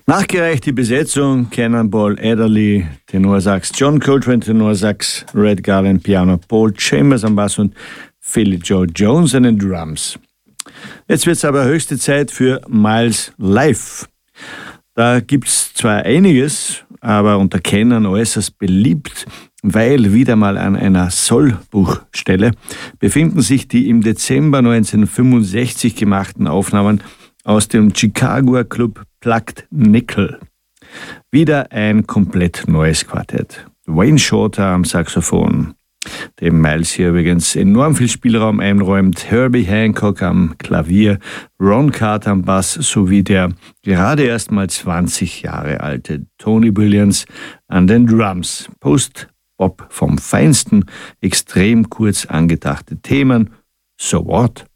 Nachgereicht die Besetzung: Cannonball Adderley, Tenorsax John Coltrane, Tenorsax Red Garland, Piano Paul Chambers am Bass und Philly Joe Jones an den Drums. Jetzt wird es aber höchste Zeit für Miles Live. Da gibt es zwar einiges, aber unter Kennern äußerst beliebt, weil wieder mal an einer Sollbruchstelle befinden sich die im Dezember 1965 gemachten Aufnahmen aus dem Chicagoer Club Plugged Nickel. Wieder ein komplett neues Quartett. Wayne Shorter am Saxophon, dem Miles hier übrigens enorm viel Spielraum einräumt, Herbie Hancock am Klavier, Ron Carter am Bass sowie der gerade erst mal 20 Jahre alte Tony Brilliance an den Drums. Post-Bop vom Feinsten, extrem kurz angedachte Themen, So What?